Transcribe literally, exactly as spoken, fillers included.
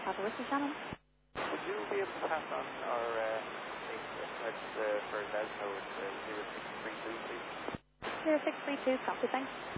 Papa Whiskey, Shannon. Would you be able to pass on our uh, message uh, for Lesno, uh, zero six three two, please? zero six three two, copy, thanks.